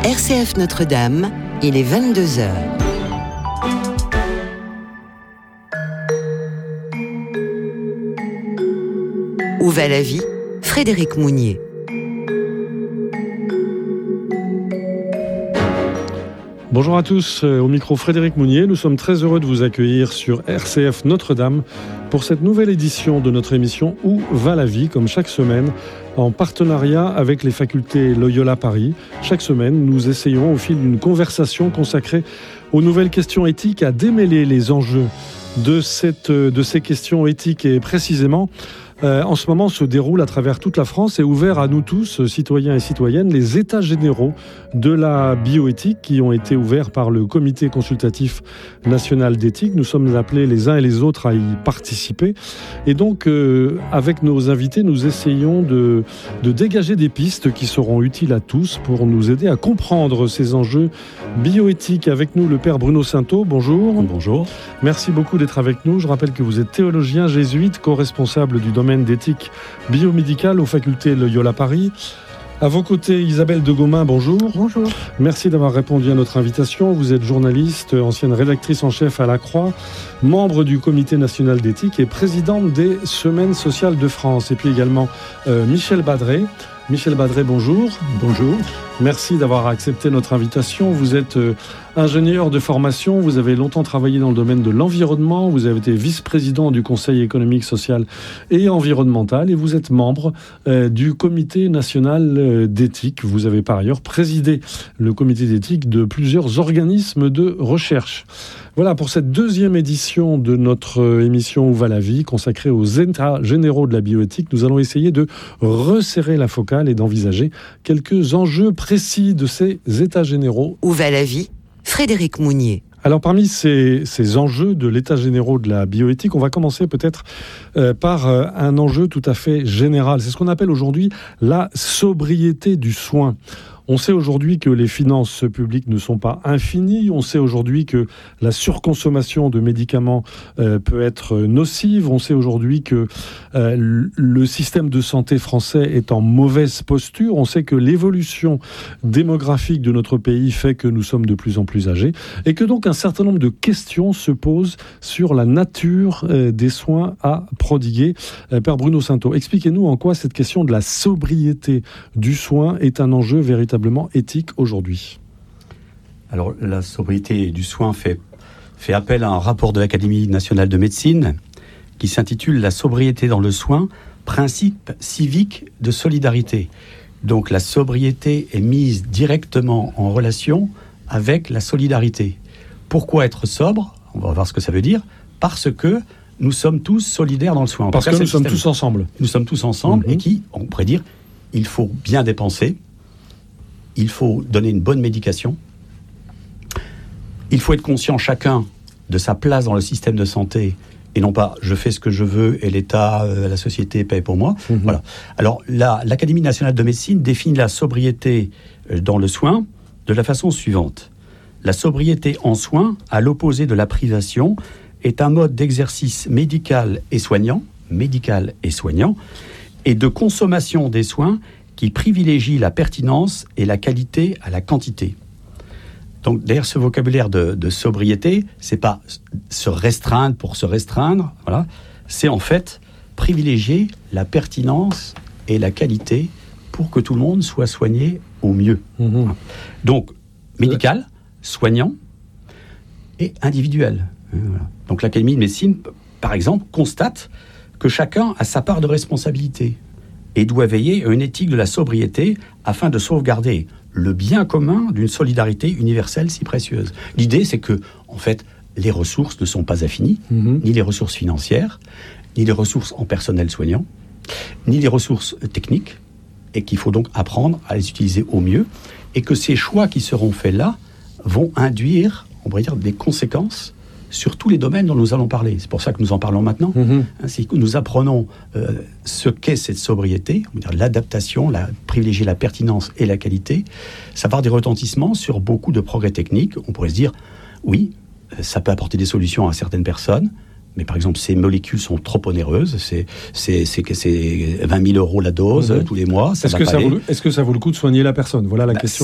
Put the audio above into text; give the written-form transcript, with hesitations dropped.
RCF Notre-Dame, il est 22h. Où va la vie ? Frédéric Mounier. Bonjour à tous, au micro Frédéric Mounier. Nous sommes très heureux de vous accueillir sur RCF Notre-Dame pour cette nouvelle édition de notre émission Où va la vie ? Comme chaque semaine, en partenariat avec les facultés Loyola Paris. Chaque semaine, nous essayons au fil d'une conversation consacrée aux nouvelles questions éthiques à démêler les enjeux de ces questions éthiques et précisément en ce moment se déroule à travers toute la France et ouvert à nous tous, citoyens et citoyennes, les états généraux de la bioéthique qui ont été ouverts par le Comité consultatif national d'éthique. Nous sommes appelés les uns et les autres à y participer. Et donc, avec nos invités, nous essayons de dégager des pistes qui seront utiles à tous pour nous aider à comprendre ces enjeux bioéthiques. Avec nous, le père Bruno Sainteau. Bonjour. Bonjour. Merci beaucoup d'être avec nous. Je rappelle que vous êtes théologien jésuite, co-responsable du domaine d'éthique biomédicale aux facultés Loyola Paris. À vos côtés, Isabelle de Gaumain, bonjour. Bonjour. Merci d'avoir répondu à notre invitation. Vous êtes journaliste, ancienne rédactrice en chef à La Croix, membre du Comité national d'éthique et présidente des Semaines sociales de France. Et puis également Michel Badré. Michel Badré, bonjour. Bonjour. Merci d'avoir accepté notre invitation. Vous êtes ingénieur de formation, vous avez longtemps travaillé dans le domaine de l'environnement, vous avez été vice-président du Conseil économique, social et environnemental et vous êtes membre du Comité national d'éthique. Vous avez par ailleurs présidé le comité d'éthique de plusieurs organismes de recherche. Voilà pour cette deuxième édition de notre émission Où va la vie, consacrée aux états généraux de la bioéthique. Nous allons essayer de resserrer la focale et d'envisager quelques enjeux précis de ces états généraux. Où va la vie ? Frédéric Mounier. Alors parmi ces enjeux de l'état généraux de la bioéthique, on va commencer peut-être par un enjeu tout à fait général. C'est ce qu'on appelle aujourd'hui la sobriété du soin. On sait aujourd'hui que les finances publiques ne sont pas infinies. On sait aujourd'hui que la surconsommation de médicaments peut être nocive. On sait aujourd'hui que le système de santé français est en mauvaise posture. On sait que l'évolution démographique de notre pays fait que nous sommes de plus en plus âgés et que donc un certain nombre de questions se posent sur la nature des soins à prodiguer. Père Bruno Sainteau, expliquez-nous en quoi cette question de la sobriété du soin est un enjeu véritablement éthique aujourd'hui. Alors, la sobriété du soin fait appel à un rapport de l'Académie nationale de médecine qui s'intitule « La sobriété dans le soin, principe civique de solidarité ». Donc, la sobriété est mise directement en relation avec la solidarité. Pourquoi être sobre ? On va voir ce que ça veut dire. Parce que nous sommes tous solidaires dans le soin. Parce que nous sommes tous ensemble. Nous sommes tous ensemble et qui, on pourrait dire, il faut bien dépenser. Il faut donner une bonne médication. Il faut être conscient chacun de sa place dans le système de santé et non pas je fais ce que je veux et l'État, la société paye pour moi. Voilà. Alors l'Académie nationale de médecine définit la sobriété dans le soin de la façon suivante. La sobriété en soins, à l'opposé de la privation, est un mode d'exercice médical et soignant et de consommation des soins qui privilégie la pertinence et la qualité à la quantité. Donc, derrière ce vocabulaire de sobriété, c'est pas se restreindre pour se restreindre, voilà. C'est en fait privilégier la pertinence et la qualité pour que tout le monde soit soigné au mieux. Voilà. Donc, médical, soignant et individuel. Voilà. Donc, l'Académie de médecine, par exemple, constate que chacun a sa part de responsabilité et doit veiller à une éthique de la sobriété afin de sauvegarder le bien commun d'une solidarité universelle si précieuse. L'idée, c'est que, en fait, les ressources ne sont pas infinies, ni les ressources financières, ni les ressources en personnel soignant, ni les ressources techniques, et qu'il faut donc apprendre à les utiliser au mieux, et que ces choix qui seront faits là vont induire, on pourrait dire, des conséquences sur tous les domaines dont nous allons parler. C'est pour ça que nous en parlons maintenant. C'est que nous apprenons ce qu'est cette sobriété, on va dire l'adaptation, privilégier la pertinence et la qualité. Ça va avoir des retentissements sur beaucoup de progrès techniques. On pourrait se dire, oui, ça peut apporter des solutions à certaines personnes, mais par exemple, ces molécules sont trop onéreuses. C'est 20 000 € la dose tous les mois. Est-ce que ça vaut le coup de soigner la personne ? Voilà la question.